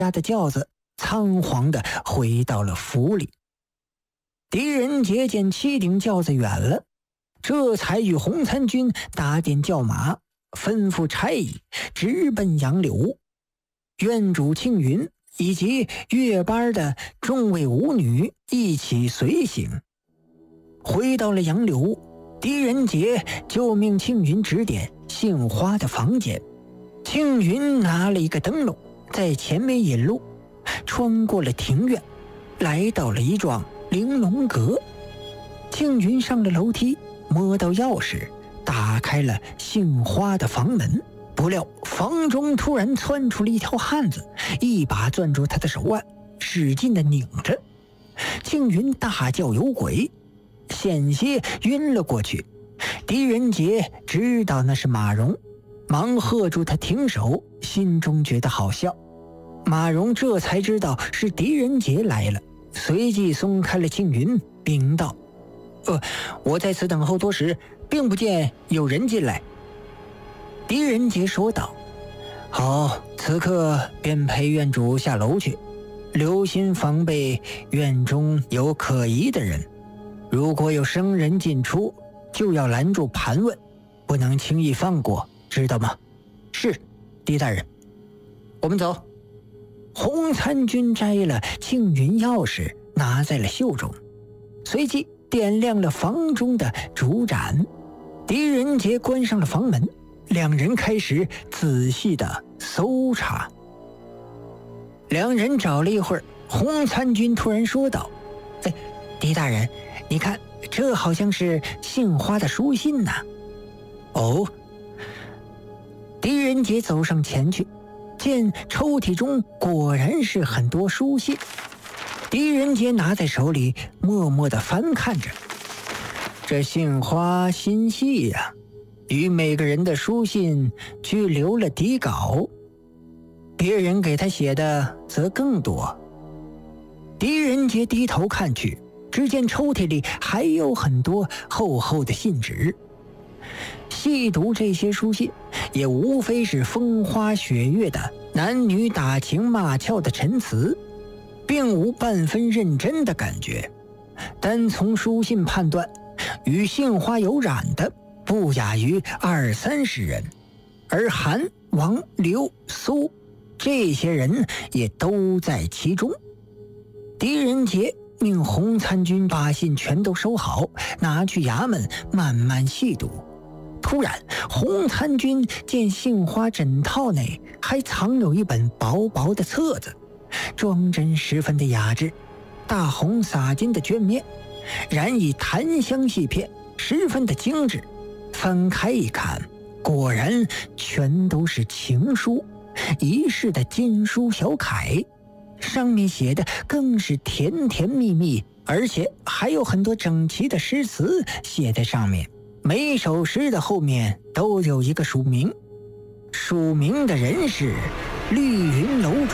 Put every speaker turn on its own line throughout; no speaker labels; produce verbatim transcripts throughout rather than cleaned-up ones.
家的轿子仓皇地回到了府里。狄仁杰见七顶轿子远了，这才与洪参军打点轿马，吩咐差役直奔杨柳。院主庆云以及乐班的众位舞女一起随行。回到了杨柳，狄仁杰就命庆云指点杏花的房间。庆云拿了一个灯笼在前面引路，穿过了庭院，来到了一幢玲珑阁。庆云上了楼梯，摸到钥匙，打开了杏花的房门。不料房中突然窜出了一条汉子，一把攥住他的手腕，使劲地拧着。庆云大叫有鬼，险些晕了过去。狄仁杰知道那是马蓉，忙喝住他停手，心中觉得好笑。马蓉这才知道是狄仁杰来了，随即松开了庆云，禀道：呃，我在此等候多时，并不见有人进来。狄仁杰说道：好，此刻便陪院主下楼去，留心防备院中有可疑的人，如果有生人进出，就要拦住盘问，不能轻易放过，知道吗？是，狄大人。我们走。洪参军摘了庆云钥匙，拿在了袖中，随即点亮了房中的烛盏。狄仁杰关上了房门，两人开始仔细的搜查。两人找了一会儿，洪参军突然说道：哎，狄大人，你看，这好像是杏花的书信呐。哦。狄仁杰走上前去，见抽屉中果然是很多书信。狄仁杰拿在手里，默默地翻看着。这杏花心细呀、啊，与每个人的书信俱留了底稿，别人给他写的则更多。狄仁杰低头看去，只见抽屉里还有很多厚厚的信纸。细读这些书信，也无非是风花雪月的男女打情骂俏的陈词，并无半分认真的感觉。单从书信判断，与杏花有染的不亚于二三十人，而韩、王、刘、苏这些人也都在其中。狄仁杰命洪参军把信全都收好，拿去衙门慢慢细读。突然，洪参军见杏花枕套内还藏有一本薄薄的册子，装帧十分的雅致，大红洒金的卷面，染以檀香细片，十分的精致。翻开一看，果然全都是情书，一式的金书小楷，上面写的更是甜甜蜜蜜，而且还有很多整齐的诗词写在上面。每首诗的后面都有一个署名，署名的人是绿云楼主。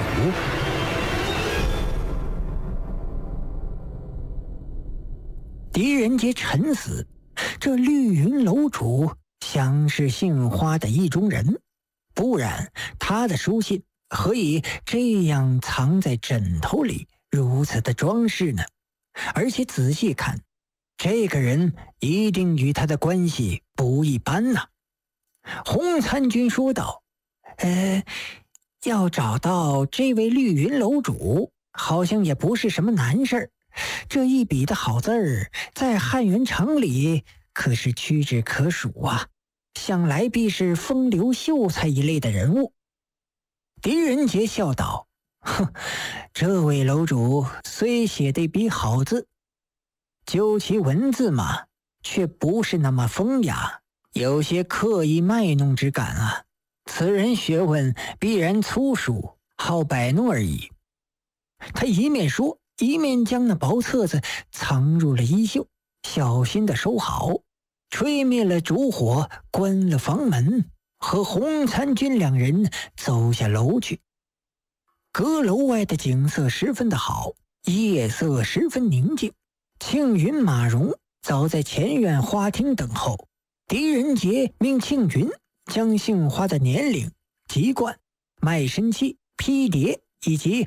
狄仁杰沉思，这绿云楼主想是杏花的意中人，不然他的书信何以这样藏在枕头里，如此的装饰呢？而且仔细看，这个人一定与他的关系不一般呐、啊。洪参军说道：呃，要找到这位绿云楼主，好像也不是什么难事儿。这一笔的好字儿，在汉元城里可是屈指可数啊，想来必是风流秀才一类的人物。狄仁杰笑道：哼，这位楼主虽写的一笔好字，究其文字嘛，却不是那么风雅，有些刻意卖弄之感啊。此人学问必然粗疏，好摆弄而已。他一面说，一面将那薄册子藏入了衣袖，小心地收好，吹灭了烛火，关了房门，和洪参军两人走下楼去。阁楼外的景色十分的好，夜色十分宁静。庆云、马蓉早在前院花厅等候。狄仁杰命庆云将杏花的年龄、籍贯、卖身契、批牒以及